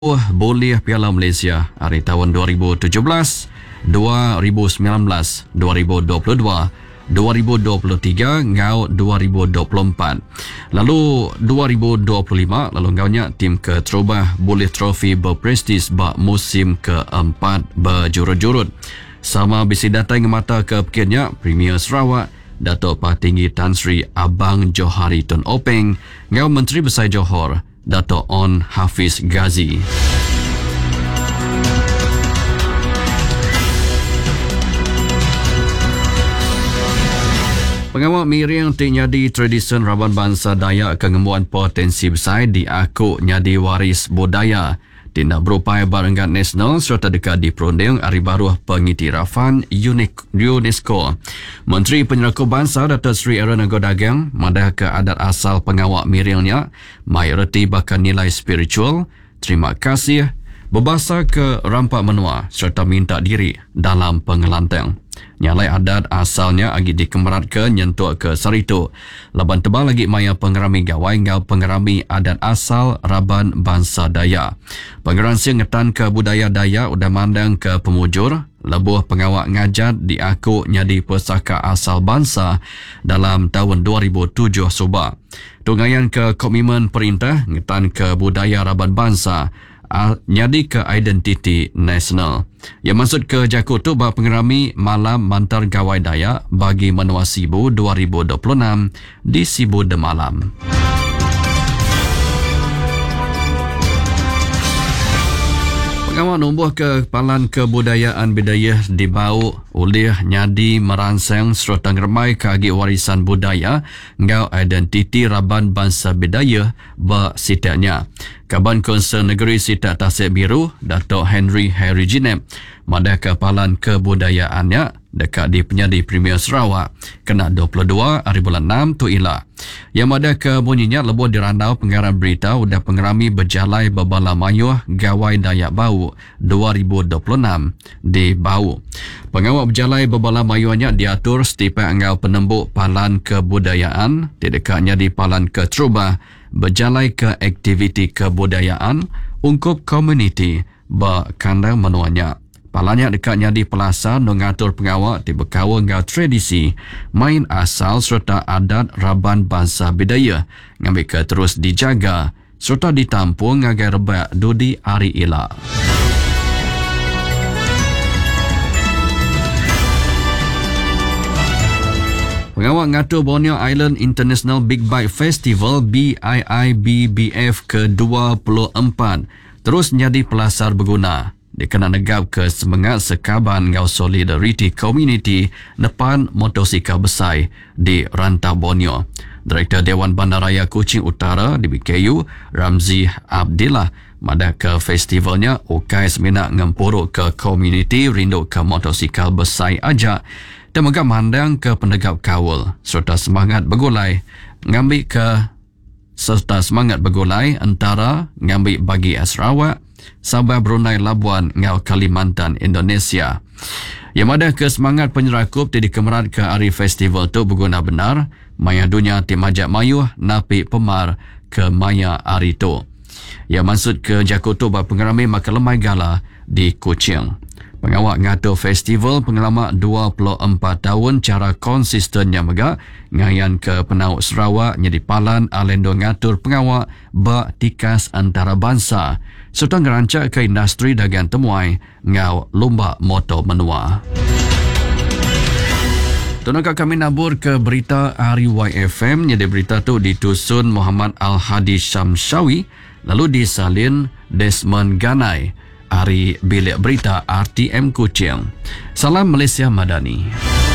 Boleh Piala Malaysia hari tahun 2017, 2019, 2022, 2023 ngau 2024. Lalu 2025 lalu ngaunya tim ke terubah boleh trofi berprestis bak musim keempat berjurut-jurut. Sama bisi datang mata ke pekinnya Premier Sarawak Datuk Patinggi Tan Sri Abang Johari Tun Openg ngau Menteri Besar Johor Dato' On Hafiz Ghazi. Pengawal miring nyadi tradisi Raban Bangsa Dayak kengembuan potensi besar diakuk nyadi waris budaya. Tindak berupaya Barangan Nasional serta dekat diperunding Hari Baru Pengiktirafan UNESCO. Menteri Penyerakup Bangsa Datuk Seri Aaron Agodagang madah ke adat asal pengawak miringnya, mayoriti bahkan nilai spiritual, terima kasih, berbahasa ke rampak menua serta minta diri dalam pengelantang. Nyalai adat asalnya agi dikemerat ke nyentuk ke Sarito. Laban tebal lagi maya pengerami gawai ngau pengerami adat asal Raban Bangsa Dayak. Pengeransi ngetan ke budaya Dayak udah mandang ke pemujur. Lebuh pengawak ngajat diakuk nyadi pesaka asal bangsa dalam tahun 2007 subak. Tunggayan ke komitmen perintah ngetan ke budaya Raban Bangsa nyadi ke identiti nasional. Yang maksud ke Jakutu bak pengerami Malam Mantar Gawai Dayak bagi Menua Sibu 2026 di Sibu Demalam. Pengawal numbuh ke Kepalan Kebudayaan Bidayah dibau oleh nyadi merangsang serta ngermai kagi warisan budaya ngau identiti Raban Bangsa Bidayah bersitaknya. Kaban Konsern Negeri Sitak Tasik Biru, Dato' Henry Jinep, madah Kepalan Kebudayaannya dekat di Penyadi Premier Sarawak kena 22 hari bulan 6 tu ilah. Yang madah ke bunyinya lebuh dirandau pengarang berita udah pengerami berjalai bebala mayuh Gawai Dayak Bau 2026 di Bau. Pengawal berjalai bebala mayuhnya diatur setiap engau penembuk Palan Kebudayaan di dekatnya di Palan Keterubah berjalai ke aktiviti kebudayaan ungkup komuniti berkandang menuanya. Palanya dekatnya di Pelasa mengatur pengawal di berkawa ngau tradisi main asal serta adat Raban Bangsa Bidayah ngambil ke terus dijaga serta ditampung agar rebak dudi hari ilak. Pengawal ngatur Borneo Island International Big Bike Festival BIIBBF ke-24 terus jadi pelasar berguna. Dikena negap ke semangat sekaban ngau solidarity community depan motosikal besar di Rantau Borneo. Direktur Dewan Bandaraya Kuching Utara di BKU, Ramzi Abdillah, madah ke festivalnya ukais minak ngempuruk ke community rindu ke motosikal besar ajak dan megap mandang ke pendegap kawal serta semangat bergulai antara ngambil bagi Sarawak, Sabah, Brunei, Labuan ngau Kalimantan, Indonesia. Yang madah ke semangat penyerakup di kemerat ke hari festival tu berguna benar, maya dunia tim ajak mayuh napi pemar ke maya hari tu. Yang maksud ke Jakutu bak pengerami makan lemai gala di Kuching. Pengawak ngatur festival pengalaman 24 tahun cara konsisten yang megak ngayan ke Penauk Sarawak nyedi Palan alendo ngatur pengawak bak tikas antara bangsa serta ngerancak ke industri dagang temuai ngau lomba motor menua. Tunakak kami nabur ke berita Hari YFM nyedi berita tu ditusun Muhammad Al-Hadi Syamshawi lalu disalin Desmond Ganai. Hari Bilik Berita RTM Kuching. Salam Malaysia Madani.